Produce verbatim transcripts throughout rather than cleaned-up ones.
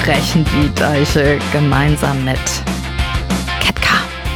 brechen die Deiche gemeinsam mit Ketka.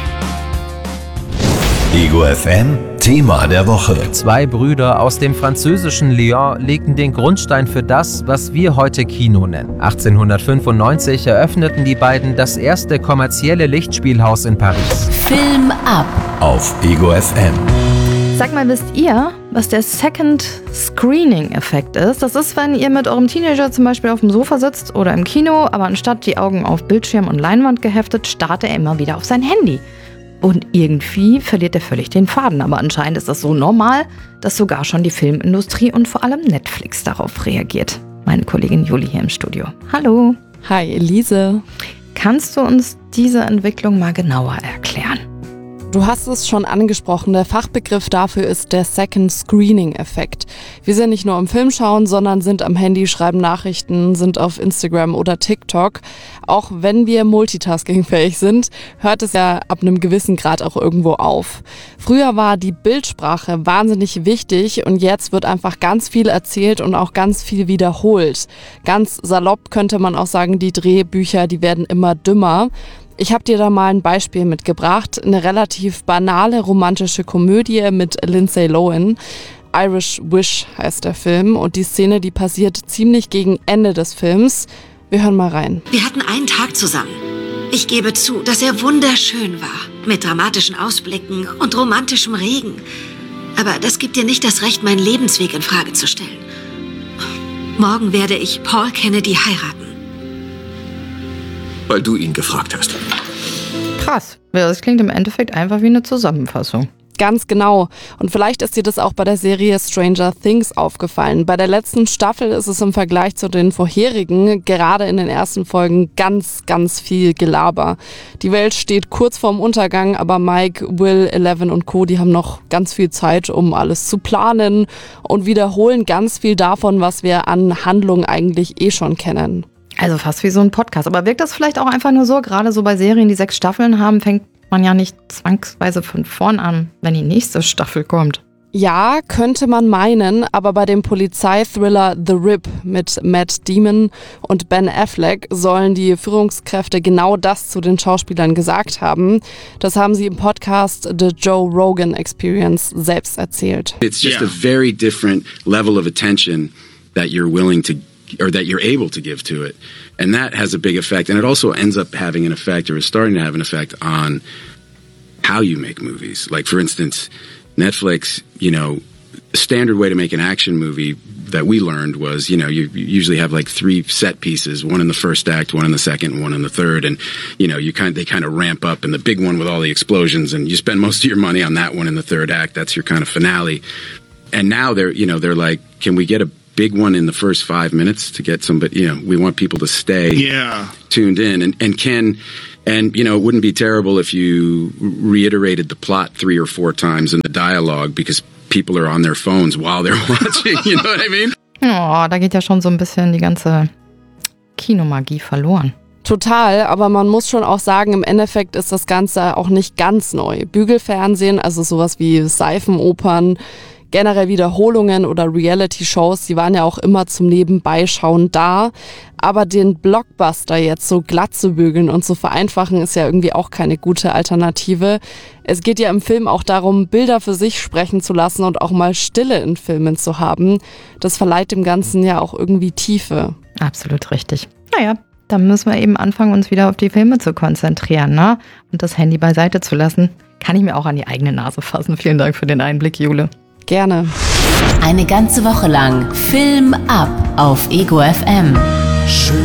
Ego F M, Thema der Woche. Zwei Brüder aus dem französischen Lyon legten den Grundstein für das, was wir heute Kino nennen. achtzehnhundertfünfundneunzig eröffneten die beiden das erste kommerzielle Lichtspielhaus in Paris. Film ab Auf Ego F M. Sag mal, wisst ihr, was der Second Screening-Effekt ist? Das ist, wenn ihr mit eurem Teenager zum Beispiel auf dem Sofa sitzt oder im Kino, aber anstatt die Augen auf Bildschirm und Leinwand geheftet, starrt er immer wieder auf sein Handy. Und irgendwie verliert er völlig den Faden. Aber anscheinend ist das so normal, dass sogar schon die Filmindustrie und vor allem Netflix darauf reagiert. Meine Kollegin Juli hier im Studio. Hallo. Hi, Elise. Kannst du uns diese Entwicklung mal genauer erklären? Du hast es schon angesprochen, der Fachbegriff dafür ist der Second Screening-Effekt. Wir sind nicht nur im Film schauen, sondern sind am Handy, schreiben Nachrichten, sind auf Instagram oder TikTok. Auch wenn wir multitaskingfähig sind, hört es ja ab einem gewissen Grad auch irgendwo auf. Früher war die Bildsprache wahnsinnig wichtig und jetzt wird einfach ganz viel erzählt und auch ganz viel wiederholt. Ganz salopp könnte man auch sagen, die Drehbücher, die werden immer dümmer. Ich habe dir da mal ein Beispiel mitgebracht, eine relativ banale romantische Komödie mit Lindsay Lohan. Irish Wish heißt der Film und die Szene, die passiert ziemlich gegen Ende des Films. Wir hören mal rein. Wir hatten einen Tag zusammen. Ich gebe zu, dass er wunderschön war, mit dramatischen Ausblicken und romantischem Regen. Aber das gibt dir nicht das Recht, meinen Lebensweg in Frage zu stellen. Morgen werde ich Paul Kennedy heiraten. Weil du ihn gefragt hast. Krass. Ja, das klingt im Endeffekt einfach wie eine Zusammenfassung. Ganz genau. Und vielleicht ist dir das auch bei der Serie Stranger Things aufgefallen. Bei der letzten Staffel ist es im Vergleich zu den vorherigen, gerade in den ersten Folgen, ganz, ganz viel Gelaber. Die Welt steht kurz vorm Untergang, aber Mike, Will, Eleven und Co., die haben noch ganz viel Zeit, um alles zu planen und wiederholen ganz viel davon, was wir an Handlung eigentlich eh schon kennen. Also fast wie so ein Podcast. Aber wirkt das vielleicht auch einfach nur so, gerade so bei Serien, die sechs Staffeln haben, fängt man ja nicht zwangsweise von vorn an, wenn die nächste Staffel kommt. Ja, könnte man meinen, aber bei dem Polizeithriller The Rip mit Matt Damon und Ben Affleck sollen die Führungskräfte genau das zu den Schauspielern gesagt haben. Das haben sie im Podcast The Joe Rogan Experience selbst erzählt. It's just yeah. a very different level of attention that you're willing to or that you're able to give to it. And that has a big effect. And it also ends up having an effect, or is starting to have an effect on how you make movies. Like, for instance, Netflix, you know, the standard way to make an action movie that we learned was, you know, you, you usually have like three set pieces, one in the first act, one in the second, and one in the third. And, you know, you kind of, they kind of ramp up, and the big one with all the explosions, and you spend most of your money on that one in the third act. That's your kind of finale. And now they're, you know, they're like, can we get a big one in the first five minutes to get somebody, you know, we want people to stay yeah. tuned in and, and can, and, you know, it wouldn't be terrible if you reiterated the plot three or four times in the dialogue because people are on their phones while they're watching, you know what I mean? Oh, da geht ja schon so ein bisschen die ganze Kinomagie verloren. Total, aber man muss schon auch sagen, im Endeffekt ist das Ganze auch nicht ganz neu. Bügelfernsehen, also sowas wie Seifenopern, generell Wiederholungen oder Reality-Shows, die waren ja auch immer zum Nebenbeischauen da. Aber den Blockbuster jetzt so glatt zu bügeln und zu vereinfachen, ist ja irgendwie auch keine gute Alternative. Es geht ja im Film auch darum, Bilder für sich sprechen zu lassen und auch mal Stille in Filmen zu haben. Das verleiht dem Ganzen ja auch irgendwie Tiefe. Absolut richtig. Naja, dann müssen wir eben anfangen, uns wieder auf die Filme zu konzentrieren, ne? Und das Handy beiseite zu lassen. Kann ich mir auch an die eigene Nase fassen. Vielen Dank für den Einblick, Jule. Gerne. Eine ganze Woche lang Film ab auf Ego F M.